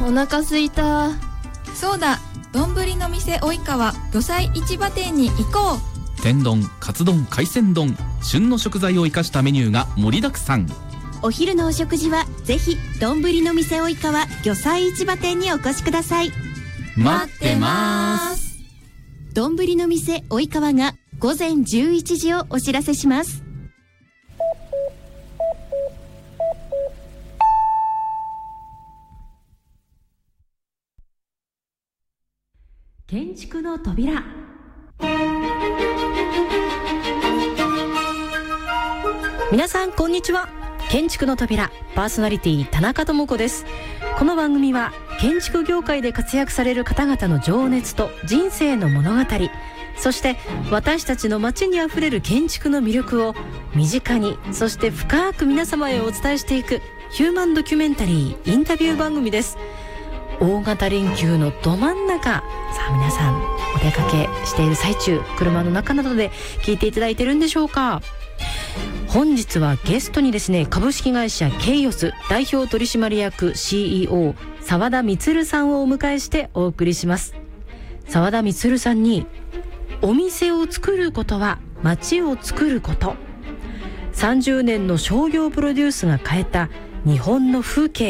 お腹すいた。 そうだ、丼の店及川魚菜市場店に行こう。 天丼、カツ丼、海鮮丼、旬の食材を生かしたメニューが盛りだくさん。 お昼のお食事はぜひ丼の店及川魚菜市場店にお越しください。 待ってます。 丼の店及川が午前11時をお知らせします。 建築の扉。皆さんこんにちは。建築の扉パーソナリティ田中智子です。この番組は建築業界で活躍される方々の情熱と人生の物語、そして私たちの街にあふれる建築の魅力を身近に、そして深く皆様へお伝えしていくヒューマンドキュメンタリーインタビュー番組です。大型連休のど真ん中、さあ皆さんお出かけしている最中、車の中などで聞いていただいているんでしょうか。本日はゲストにですね、株式会社ケイオス代表取締役 CEO 澤田充さんをお迎えしてお送りします。澤田充さんに、お店を作ることは街を作ること、30年の商業プロデュースが変えた日本の風景、